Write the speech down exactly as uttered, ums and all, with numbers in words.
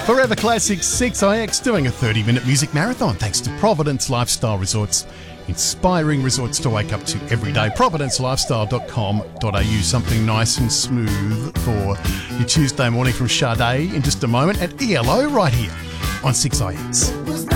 Forever Classics six I X doing a thirty minute music marathon thanks to Providence Lifestyle Resorts. Inspiring resorts to wake up to every day. providence lifestyle dot com dot a u. Something nice and smooth for your Tuesday morning from Sade in just a moment at E L O right here on six I X.